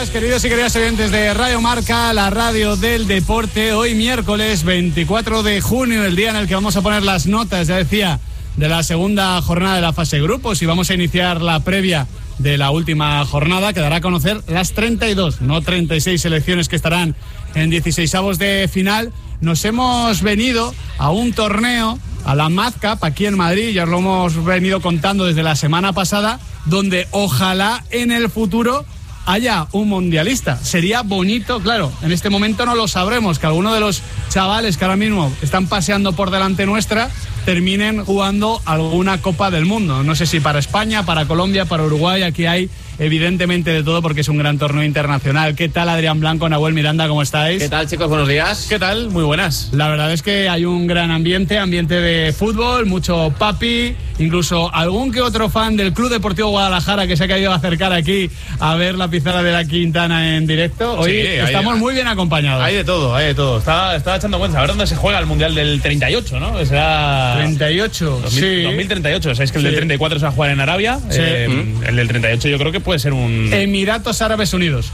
días, queridos y queridas oyentes de Radio Marca, la radio del deporte. Hoy miércoles 24 de junio, el día en el que vamos a poner las notas, ya decía, de la segunda jornada de la fase de grupos, y vamos a iniciar la previa de la última jornada, que dará a conocer las 32, no 36 selecciones que estarán en 16avos de final. Nos hemos venido a un torneo, a la Madcap, aquí en Madrid, ya os lo hemos venido contando desde la semana pasada, donde ojalá en el futuro haya un mundialista. Sería bonito, claro, en este momento no lo sabremos, que alguno de los chavales que ahora mismo están paseando por delante nuestra terminen jugando alguna Copa del Mundo. No sé si para España, para Colombia, para Uruguay. Aquí hay evidentemente de todo porque es un gran torneo internacional. ¿Qué tal, Adrián Blanco, Nahuel Miranda? ¿Cómo estáis? ¿Qué tal, chicos? Buenos días. ¿Qué tal? Muy buenas. La verdad es que hay un gran ambiente de fútbol, mucho papi, incluso algún que otro fan del Club Deportivo Guadalajara que se ha querido acercar aquí a ver la pizarra de la Quintana en directo. Hoy estamos muy bien acompañados. Hay de todo, hay de todo. Estaba echando cuenta, a ver dónde se juega el Mundial del 38, ¿no? Será 38, 2038. Sabéis que el del 34 se va a jugar en Arabia. Sí. El del 38 yo creo que puede ser un... Emiratos Árabes Unidos.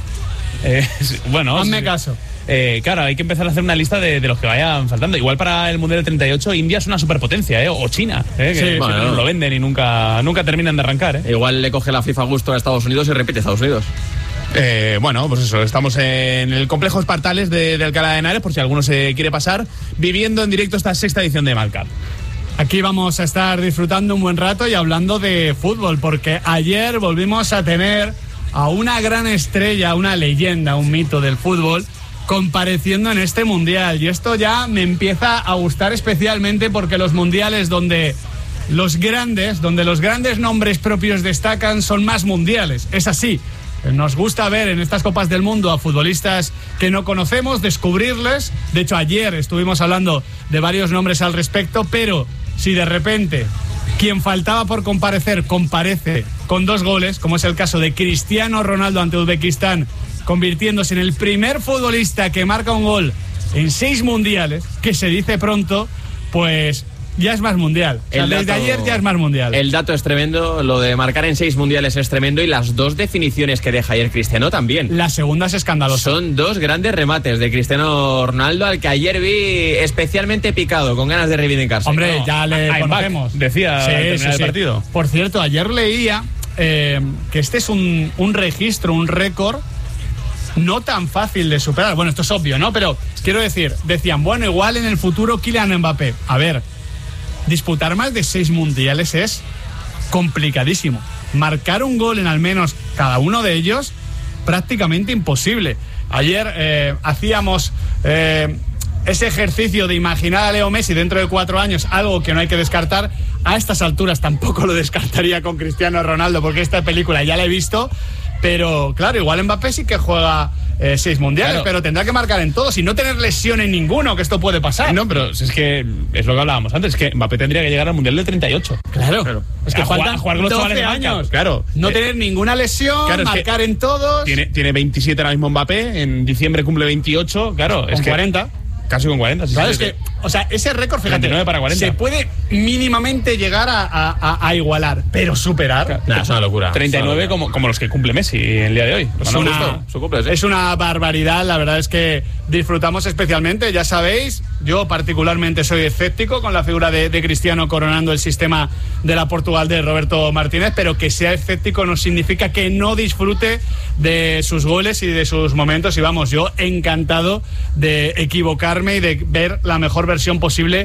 Bueno, hazme caso. Claro, hay que empezar a hacer una lista de los que vayan faltando. Igual para el Mundial del 38, India es una superpotencia, o China, que bueno, no lo venden y nunca terminan de arrancar. Igual le coge la FIFA gusto a Estados Unidos y repite Estados Unidos. Bueno, pues eso, estamos en el complejo Espartales de Alcalá de Henares, por si alguno se quiere pasar, viviendo en directo esta sexta edición de Madcap. Aquí vamos a estar disfrutando un buen rato y hablando de fútbol, porque ayer volvimos a tener a una gran estrella, una leyenda, un mito del fútbol, compareciendo en este mundial. Y esto ya me empieza a gustar especialmente porque los mundiales donde los grandes nombres propios destacan son más mundiales. Es así. Nos gusta ver en estas Copas del Mundo a futbolistas que no conocemos, descubrirles. De hecho, ayer estuvimos hablando de varios nombres al respecto, pero si de repente quien faltaba por comparecer comparece con 2 goles, como es el caso de Cristiano Ronaldo ante Uzbekistán, convirtiéndose en el primer futbolista que marca un gol en 6 mundiales, que se dice pronto, pues ya es más mundial. Desde ayer ya es más mundial. El dato es tremendo, lo de marcar en 6 mundiales es tremendo, y las 2 definiciones que deja ayer Cristiano también. La segunda es escandalosa. Son 2 grandes remates de Cristiano Ronaldo, al que ayer vi especialmente picado, con ganas de reivindicarse. Hombre, ya le conocemos. Decía al terminar el partido. Por cierto, ayer leía que este es un registro, un récord no tan fácil de superar. Bueno, esto es obvio, ¿no? Pero quiero decir, decían, bueno, igual en el futuro Kylian Mbappé. A ver, disputar más de 6 mundiales es complicadísimo. Marcar un gol en al menos cada uno de ellos, prácticamente imposible. Ayer hacíamos ese ejercicio de imaginar a Leo Messi dentro de 4 años, algo que no hay que descartar. A estas alturas tampoco lo descartaría con Cristiano Ronaldo, porque esta película ya la he visto. Pero claro, igual Mbappé sí que juega 6 mundiales, claro, pero tendrá que marcar en todos y no tener lesión en ninguno, que esto puede pasar. No, pero es que es lo que hablábamos antes, es que Mbappé tendría que llegar al Mundial del 38. Claro. Es que faltan jugar con los 12 años. Claro. No tener ninguna lesión, claro, marcar en todos. Tiene 27 ahora mismo Mbappé, en diciembre cumple 28, claro. Con 40. Casi con 40. Claro, es que, o sea, ese récord, fíjate, para 40. Se puede mínimamente llegar a igualar, pero superar. Nah, es una locura. 39 como los que cumple Messi el día de hoy. Es una barbaridad, la verdad es que disfrutamos especialmente, ya sabéis, yo particularmente soy escéptico con la figura de Cristiano coronando el sistema de la Portugal de Roberto Martínez, pero que sea escéptico no significa que no disfrute de sus goles y de sus momentos, y vamos, yo encantado de equivocarme y de ver la mejor versión posible